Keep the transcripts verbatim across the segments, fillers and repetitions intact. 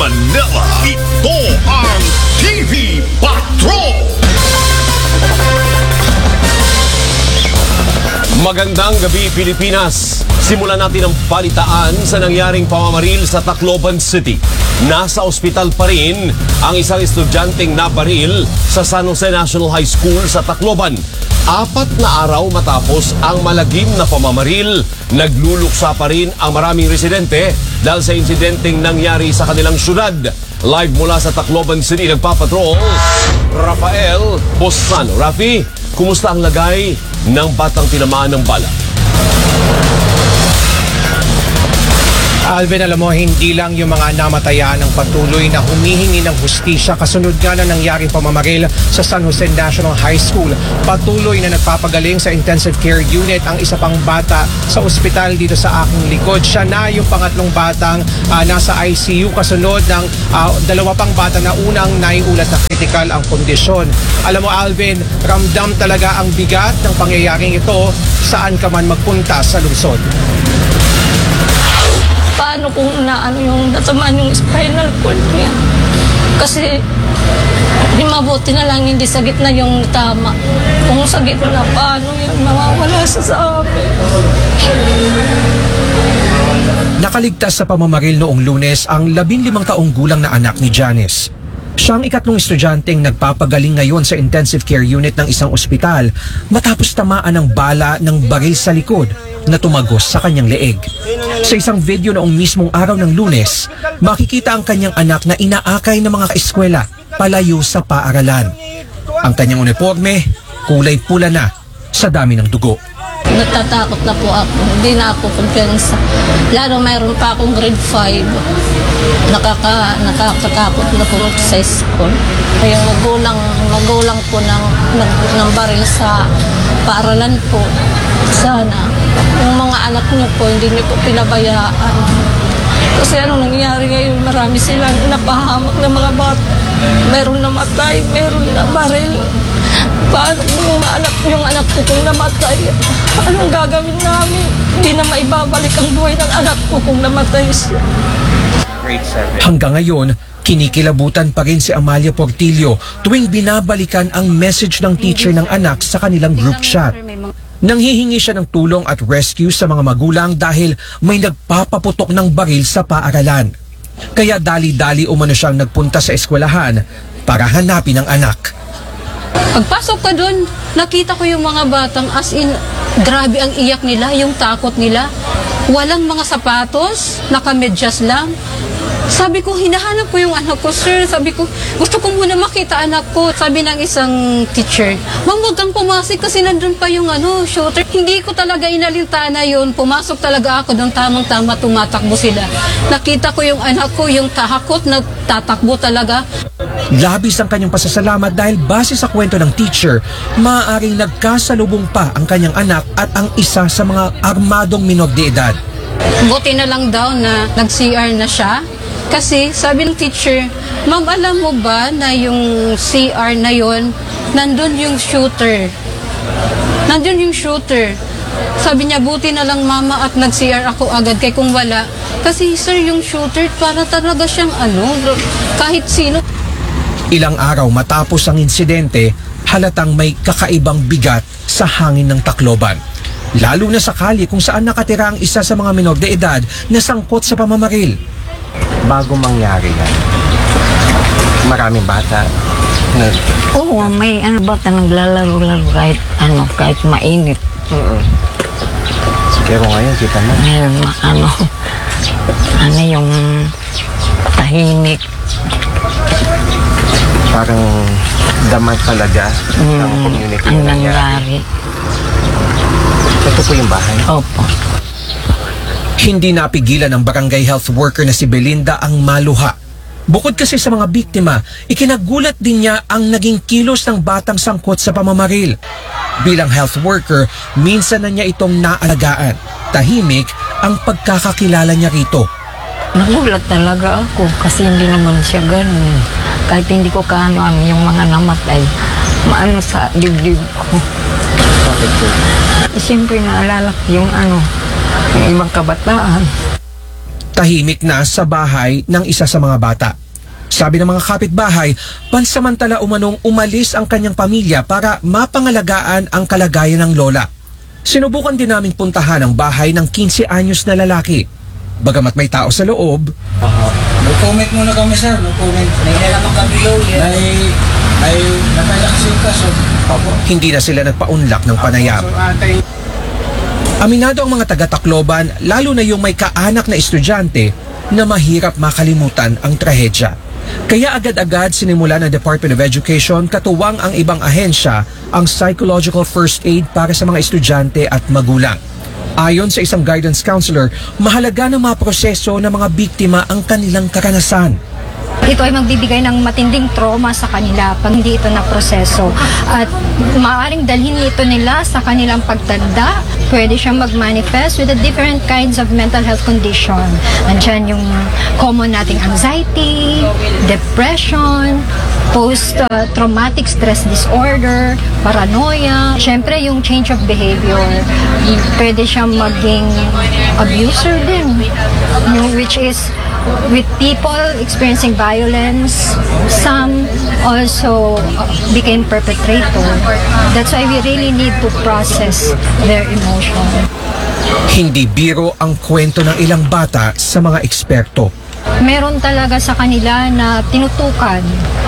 Manila, ito ang T V Patrol! Magandang gabi, Pilipinas! Simulan natin ang balitaan sa nangyaring pamamaril sa Tacloban City. Nasa ospital pa rin ang isang estudyanteng nabaril sa San Jose National High School sa Tacloban. Apat na araw matapos ang malagim na pamamaril, nagluluksa pa rin ang maraming residente dahil sa insidenteng nangyari sa kanilang syudad. Live mula sa Tacloban City, nagpapatrol, Rafael Bosano. Rafi, kumusta ang lagay ng batang tinamaan ng bala? Alvin, alam mo, hindi lang yung mga namatayan ang patuloy na humihingi ng hustisya kasunod nga na nangyaring pamamaril sa San Jose National High School. Patuloy na nagpapagaling sa intensive care unit ang isa pang bata sa ospital dito sa aking likod. Siya na yung pangatlong batang uh, nasa I C U kasunod ng uh, dalawa pang bata na unang naiulat na critical ang kondisyon. Alam mo, Alvin, ramdam talaga ang bigat ng pangyayaring ito saan ka man magpunta sa lungsod. Paano kung naano yung natamaan yung spinal cord niya? Kasi di mabuti na lang hindi sa gitna yung tama. Kung sa gitna, paano yun mawawala sa sa amin? Nakaligtas sa pamamaril noong Lunes ang labing limang taong gulang na anak ni Janice. Siya ang ikatlong estudyanteng nagpapagaling ngayon sa intensive care unit ng isang ospital matapos tamaan ng bala ng baril sa likod na tumagos sa kanyang leeg. Sa isang video noong mismong araw ng Lunes, makikita ang kanyang anak na inaakay ng mga kaeskwela palayo sa paaralan. Ang kanyang uniforme, kulay pula na sa dami ng dugo. Natatakot na po ako. Hindi na ako kumpiyansa. Lalo mayroon pa akong grade five. Nakaka, nakakatakot na po sa school. Kaya magulang, magulang po ng, ng, ng baril sa paaralan po. Sana, yung mga anak niyo po, hindi niyo po pinabayaan. Kasi ano nangyayari ngayon, marami silang napahamak ng mga bata. Meron namatay, meron na baril. Paano yung anak, yung anak ko kung namatay? Anong gagawin namin? Hindi na maibabalik ang buhay ng anak ko kung namatay siya. Hanggang ngayon, kinikilabutan pa rin si Amalia Portillo tuwing binabalikan ang message ng teacher ng anak sa kanilang group chat. Nanghihingi siya ng tulong at rescue sa mga magulang dahil may nagpapaputok ng baril sa paaralan. Kaya dali-dali umano siyang nagpunta sa eskwelahan para hanapin ang anak. Pagpasok ka doon, nakita ko yung mga batang as in, grabe ang iyak nila, yung takot nila. Walang mga sapatos, nakamedyas lang. Sabi ko, hinahanap ko yung anak ko, sir. Sabi ko, gusto ko muna makita anak ko. Sabi ng isang teacher, ma'am, huwag kang pumasok kasi nandun pa yung ano, shooter. Hindi ko talaga inalintana yun. Pumasok talaga ako doon, tamang-tama tumatakbo sila. Nakita ko yung anak ko, yung tahakot na tatakbo talaga. Labis ang kanyang pasasalamat dahil base sa kwento ng teacher, maaaring nagkasalubong pa ang kanyang anak at ang isa sa mga armadong minor de edad. Buti na lang daw na nag-C R na siya. Kasi sabi ng teacher, ma'am, alam mo ba na yung C R na yon, nandun yung shooter. Nandun yung shooter. Sabi niya, buti na lang mama at nag-C R ako agad kay kung wala. Kasi sir, yung shooter, para talaga siyang ano, kahit sino. Ilang araw matapos ang insidente, halatang may kakaibang bigat sa hangin ng Tacloban. Lalo na sa kalye kung saan nakatira ang isa sa mga minor de edad na sangkot sa pamamaril. Bago mangyari yan, maraming bata na... Oo, may ano bata naglalaro-laro kahit ano, kahit mainit. Uh-uh. Pero ngayon, kita mo. Ngayon, ano, ano yung tahimik. Parang damag talaga mm, ng community ang na nangyari. Ito po yung bahay? Opo. Hindi napigilan ng barangay health worker na si Belinda ang maluha. Bukod kasi sa mga biktima, ikinagulat din niya ang naging kilos ng batang sangkot sa pamamaril. Bilang health worker, minsan na niya itong naalagaan. Tahimik ang pagkakakilala niya rito. Nagulat talaga ako kasi hindi naman siya ganun. Kahit hindi ko kaano-ano yung mga namatay, maano sa dibdib ko. Eh, siyempre naalala ko yung ano, yung ibang kabataan. Tahimik na sa bahay ng isa sa mga bata. Sabi ng mga kapitbahay, pansamantala umanong umalis ang kanyang pamilya para mapangalagaan ang kalagayan ng lola. Sinubukan din naming puntahan ang bahay ng fifteen anyos na lalaki. Bagamat may tao sa loob, No comment muna kami, sir. No comment. Nainalaman kami lawyer. Ay, ay, napalakas yung kaso. hindi na sila nagpaunlak ng panayam. Aminado ang mga taga-Tacloban, lalo na yung may kaanak na estudyante, na mahirap makalimutan ang trahedya. Kaya agad-agad sinimula ng Department of Education katuwang ang ibang ahensya ang psychological first aid para sa mga estudyante at magulang. Ayon sa isang guidance counselor, mahalaga na maproseso ng mga biktima ang kanilang karanasan. Ito ay magbibigay ng matinding trauma sa kanila pag hindi ito naproseso. At maaaring dalhin ito nila sa kanilang pagtanda. Pwede siyang mag-manifest with the different kinds of mental health condition. Nandiyan yung common nating anxiety, depression, post-traumatic stress disorder, paranoia. Siyempre, yung change of behavior. Pwede siyang maging abuser din, which is with people experiencing violence, some also became perpetrator. That's why we really need to process their emotion. Hindi biro ang kwento ng ilang bata sa mga eksperto. Meron talaga sa kanila na tinutukan.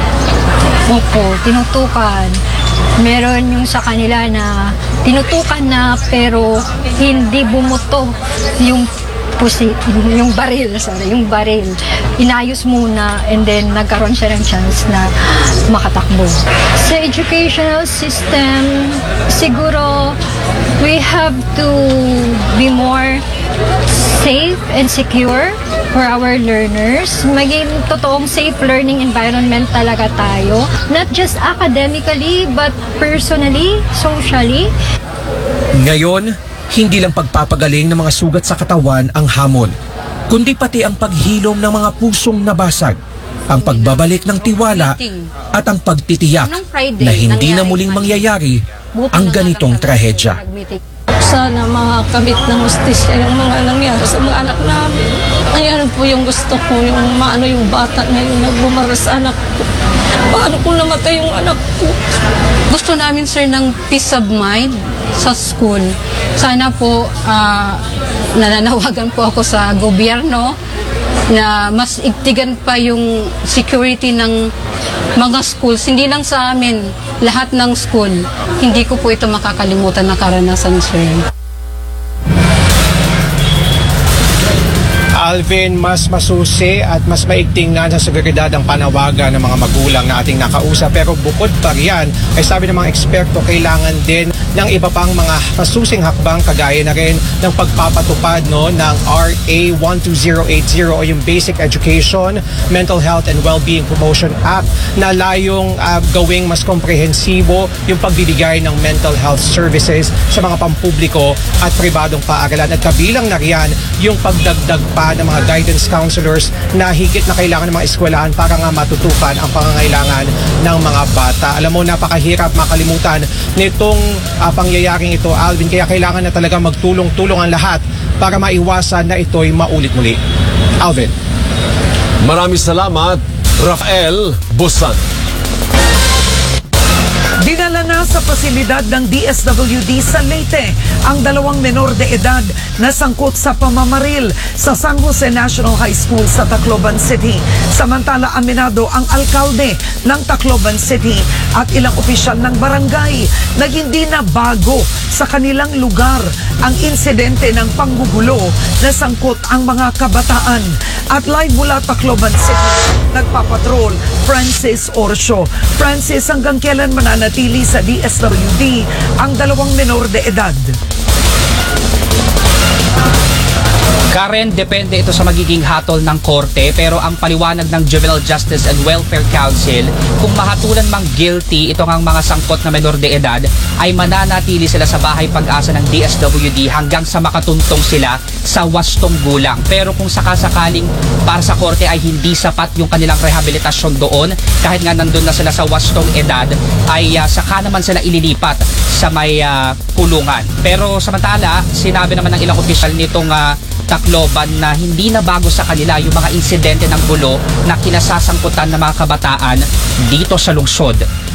Opo, tinutukan. Meron yung sa kanila na tinutukan na pero hindi bumuto yung pusi, yung baril, sorry, yung baril. Inayos muna and then nagkaroon siya ng chance na makatakbo. Sa educational system, siguro we have to be more safe and secure for our learners. Maging totoong safe learning environment talaga tayo. Not just academically, but personally, socially. Ngayon, hindi lang pagpapagaling ng mga sugat sa katawan ang hamon, kundi pati ang paghilom ng mga pusong nabasag, ang pagbabalik ng tiwala at ang pagtitiyak na hindi na muling mangyayari ang ganitong trahedya. Sana makakamit ng justisya yung mga nangyari sa mga anak namin. Ayan po yung gusto ko, yung maano yung bata na yung nagbumara sa anak ko. Paano kung namatay yung anak ko? Gusto namin, sir, ng peace of mind sa school. Sana po, uh, nananawagan po ako sa gobyerno na mas igtigan pa yung security ng mga schools. Hindi lang sa amin, lahat ng school. Hindi ko po ito makakalimutan na karanasan, sir. Alvin, mas masusi at mas maigting nga sa seguridad ang panawagan ng mga magulang na ating nakausap. Pero bukod pa riyan, ay sabi ng mga eksperto, kailangan din ng iba pang mga masusing hakbang kagaya na rin ng pagpapatupad no, ng R A one two zero eight zero o yung Basic Education, Mental Health and Wellbeing Promotion Act na layong uh, gawing mas komprehensibo yung pagbibigay ng mental health services sa mga pampubliko at pribadong paaralan. At kabilang na riyan yung pagdagdag pa ng mga guidance counselors na higit na kailangan ng mga eskwelahan para nga matutukan ang pangangailangan ng mga bata. Alam mo, napakahirap makalimutan nitong uh, pangyayaring ito, Alvin, kaya kailangan na talaga magtulong-tulong ang lahat para maiwasan na ito'y maulit muli. Alvin. Maraming salamat, Rafael Busan. Dinala na sa pasilidad ng D S W D sa Leyte ang dalawang menor de edad na sangkot sa pamamaril sa San Jose National High School sa Tacloban City. Samantala, aminado ang alkalde ng Tacloban City at ilang opisyal ng barangay na hindi na bago sa kanilang lugar ang insidente ng panggugulo na sangkot ang mga kabataan. At live mula Tacloban City, nagpapatrol Francis Orcio. Francis, hanggang kailan mananatili sa D S W D ang dalawang menor de edad? Karen, depende ito sa magiging hatol ng korte, pero ang paliwanag ng Juvenile Justice and Welfare Council, kung mahatulan mang guilty itong ang mga sangkot na menor de edad, ay mananatili sila sa bahay pag-asa ng D S W D hanggang sa makatuntong sila sa wastong gulang. Pero kung sakasakaling para sa korte ay hindi sapat yung kanilang rehabilitasyon doon, kahit nga nandun na sila sa wastong edad, ay uh, saka naman sila ililipat sa may uh, kulungan. Pero samantala, sinabi naman ng ilang opisyal nitong uh, Tacloban na hindi na bago sa kanila yung mga insidente ng gulo na kinasasangkutan ng mga kabataan dito sa lungsod.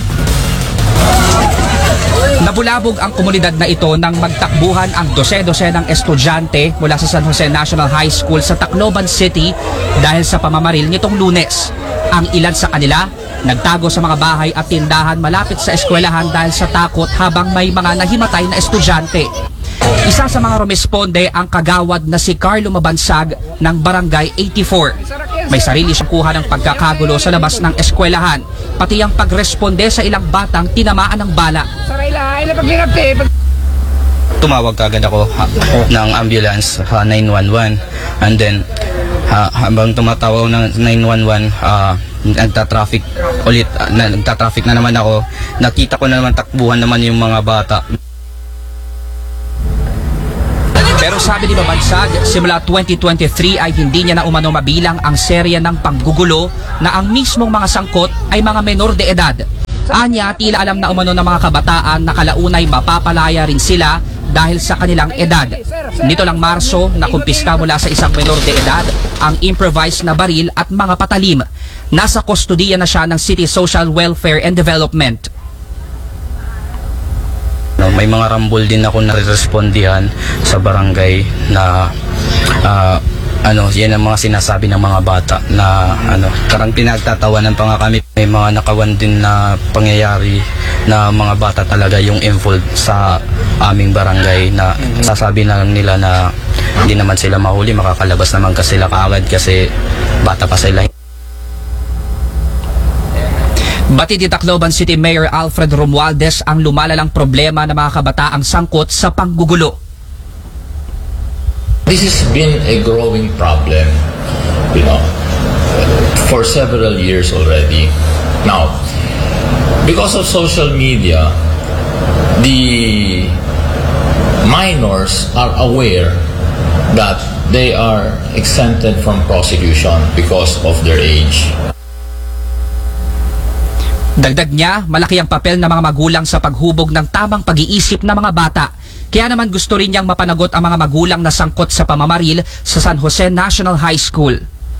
Nabulabog ang komunidad na ito nang magtakbuhan ang dose-dosenang estudyante mula sa San Jose National High School sa Tacloban City dahil sa pamamaril nitong Lunes. Ang ilan sa kanila nagtago sa mga bahay at tindahan malapit sa eskwelahan dahil sa takot habang may mga nahimatay na estudyante. Isa sa mga rumesponde ang kagawad na si Carlo Mabansag ng Barangay eighty-four. May sarili siyang kuha ng pagkakagulo sa labas ng eskwelahan, pati ang pagresponde sa ilang batang tinamaan ng bala. Tumawag kagad ako ha, ng ambulance ha, nine one one, and then ha, habang tumatawag ng nine one one, uh, nagta-traffic ulit, uh, na, nagta-traffic na naman ako. Nakita ko na naman takbuhan naman yung mga bata. Pero sabi ni Mabansag, simula twenty twenty-three ay hindi niya na umano mabilang ang serya ng panggugulo na ang mismong mga sangkot ay mga menor de edad. Anya, tila alam na umano ng mga kabataan na kalaunay mapapalaya rin sila dahil sa kanilang edad. Nito lang Marso, nakumpiska mula sa isang menor de edad ang improvised na baril at mga patalim. Nasa kustodiya na siya ng City Social Welfare and Development. No, may mga rambol din ako nare-respondihan sa barangay na uh, ano, yan ang mga sinasabi ng mga bata na ano, karang pinagtatawanan pa nga kami. May mga nakawan din na pangyayari na mga bata talaga yung involved sa aming barangay na sasabi na nila na hindi naman sila mahuli, makakalabas naman kasi sila kaagad kasi bata pa sila. Batid ni Tacloban City Mayor Alfred Romualdez ang lumalalang problema ng mga kabataang sangkot sa panggugulo. This has been a growing problem, you know, for several years already. Now, because of social media, the minors are aware that they are exempted from prosecution because of their age. Dagdag niya, malaki ang papel ng mga magulang sa paghubog ng tamang pag-iisip ng mga bata. Kaya naman gusto rin niyang mapanagot ang mga magulang na sangkot sa pamamaril sa San Jose National High School.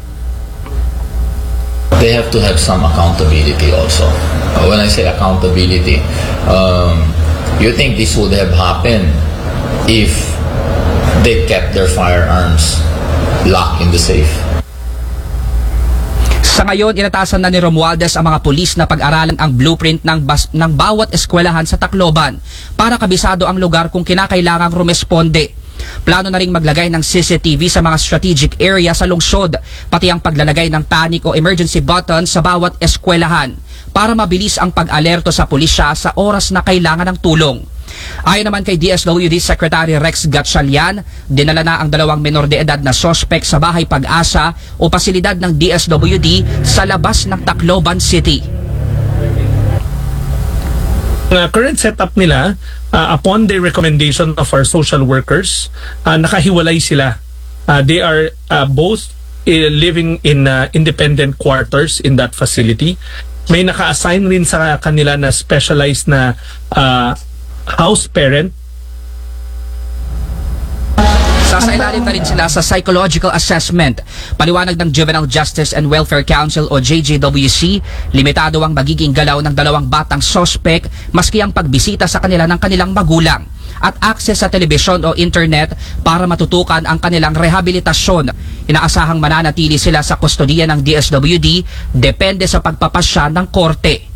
They have to have some accountability also. Uh, when I say accountability, um, you think this would have happened if they kept their firearms locked in the safe? Sa ngayon, inatasan na ni Romualdez ang mga pulis na pag-aralan ang blueprint ng, bas, ng bawat eskwelahan sa Tacloban para kabisado ang lugar kung kinakailangang rumesponde. Plano na ring maglagay ng C C T V sa mga strategic area sa lungsod, pati ang paglalagay ng panic o emergency button sa bawat eskwelahan para mabilis ang pag-alerto sa pulisya sa oras na kailangan ng tulong. Ayon naman kay D S W D Secretary Rex Gatchalian, dinala na ang dalawang menor de edad na sospek sa Bahay Pag-asa o pasilidad ng D S W D sa labas ng Tacloban City. Uh, current setup nila, uh, upon the recommendation of our social workers, uh, nakahiwalay sila. Uh, they are uh, both uh, living in uh, independent quarters in that facility. May naka-assign rin sa kanila na specialized na uh, house parent. Sasailalim na rin sila sa psychological assessment. Paliwanag ng Juvenile Justice and Welfare Council o J J W C, limitado ang magiging galaw ng dalawang batang sospek maski ang pagbisita sa kanila ng kanilang magulang at access sa telebisyon o internet para matutukan ang kanilang rehabilitasyon. Inaasahang mananatili sila sa kustodiya ng D S W D depende sa pagpapasya ng korte.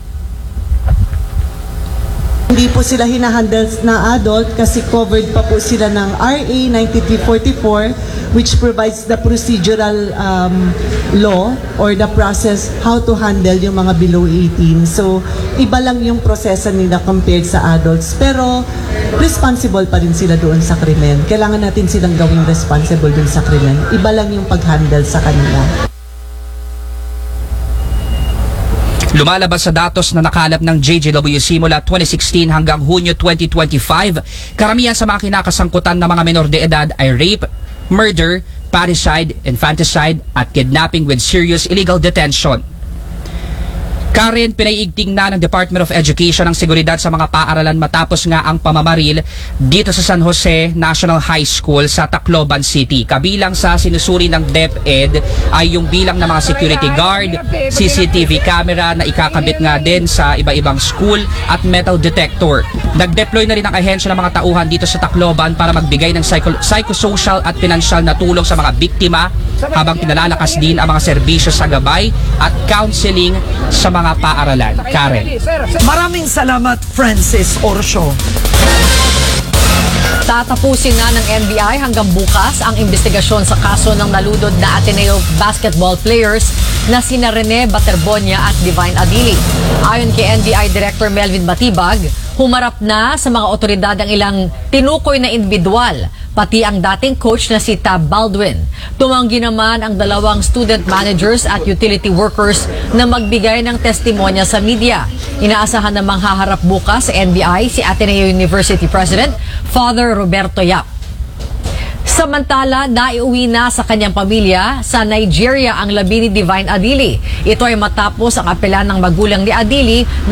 Hindi po sila hinahandle na adult kasi covered pa po sila ng R A ninety-three forty-four, which provides the procedural um, law or the process how to handle yung mga below eighteen. So, iba lang yung proseso nila compared sa adults. Pero, responsible pa rin sila doon sa krimen. Kailangan natin silang gawing responsible doon sa krimen. Iba lang yung pag-handle sa kanila. Lumalabas sa datos na nakalap ng J J W C mula twenty sixteen hanggang Hunyo twenty twenty-five, karamihan sa mga kinakasangkutan ng mga menor de edad ay rape, murder, parricide, infanticide at kidnapping with serious illegal detention. Karen, pinaiigting na ng Department of Education ang seguridad sa mga paaralan matapos nga ang pamamaril dito sa San Jose National High School sa Tacloban City. Kabilang sa sinusuri ng DepEd ay yung bilang ng mga security guard, C C T V camera na ikakabit nga din sa iba-ibang school at metal detector. Nag-deploy na rin ang ahensya ng mga tauhan dito sa Tacloban para magbigay ng psycho- psychosocial at pinansyal na tulong sa mga biktima habang pinalalakas din ang mga serbisyo sa gabay at counseling sa mga paaralan. Karen. Maraming salamat, Francis Orsio. Tatapusin na ng N B I hanggang bukas ang investigasyon sa kaso ng naludod na Ateneo basketball players na sina Rene Baterbonia at Divine Adili. Ayon kay N B I Director Melvin Batibag, humarap na sa mga otoridad ang ilang tinukoy na individual, pati ang dating coach na si Tab Baldwin. Tumanggi naman ang dalawang student managers at utility workers na magbigay ng testimonya sa media. Inaasahan namang haharap bukas sa N B I si Ateneo University President Father Roberto Yap. Samantala, naiuwi na sa kanyang pamilya sa Nigeria ang labi ni Divine Adili. Ito ay matapos ang apela ng magulang ni Adili